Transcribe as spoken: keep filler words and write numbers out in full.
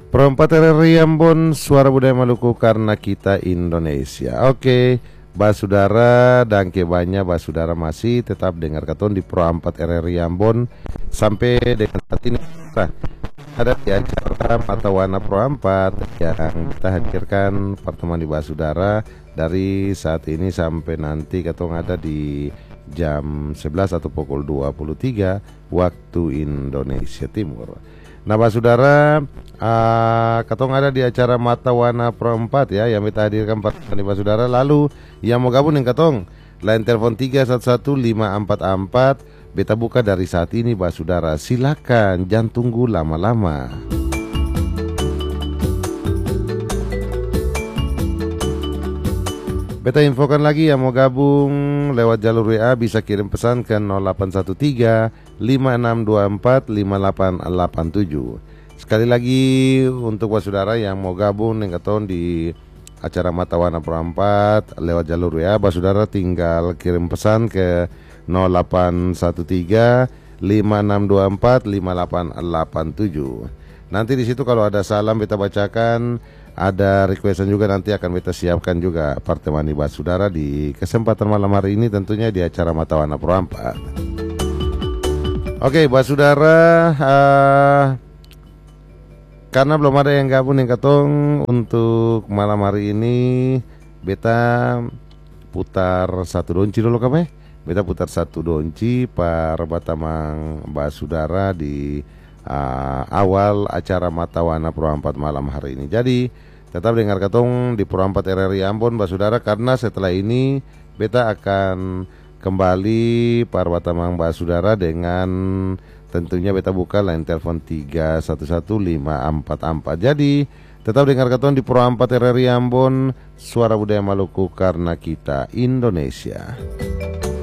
Perempat R R I Ambon, suara budaya Maluku karena kita Indonesia. Oke, Basudara dan kebanya Basudara masih tetap dengar katon di Pro empat R R I Ambon sampai dengan saat ini. Nah, ada di acara Mata Warna Pro empat yang kita hadirkan pertemuan di Basudara dari saat ini sampai nanti katong ada di jam sebelas atau pukul dua puluh tiga waktu Indonesia Timur. Nah, Basudara, uh, katong ada di acara Mata Warna Pro empat ya, yang kita hadirkan pertemuan di Basudara. Lalu yang mau gabung dengan katong, line telepon tiga satu satu lima empat empat. Beta buka dari saat ini Basudara. Silakan, jangan tunggu lama-lama. Beta infokan lagi yang mau gabung lewat jalur W A bisa kirim pesan ke nol delapan satu tiga lima enam dua empat lima delapan delapan tujuh. Sekali lagi untuk Basudara yang mau gabung dengan katon di acara Mata Warna Pro empat lewat jalur W A, Basudara tinggal kirim pesan ke nol delapan satu tiga lima enam dua empat lima delapan delapan tujuh. Nanti di situ kalau ada salam beta bacakan, ada requestan juga nanti akan beta siapkan juga pertemuan di Basudara di kesempatan malam hari ini tentunya di acara Mata Warna Pro empat. Oke, Basudara, uh, karena belum ada yang gabung yang katong untuk malam hari ini, beta putar satu donci dulu kami. Beta putar satu donci par batamang Basudara di uh, awal acara Mata Warna Pro empat malam hari ini. Jadi tetap dengar katong di Pro empat R R I Ambon Basudara, karena setelah ini beta akan kembali para batamang Basudara dengan tentunya beta buka line telepon tiga satu satu lima empat empat. Jadi tetap dengar katong di Pro empat R R I Ambon, suara budaya Maluku karena kita Indonesia.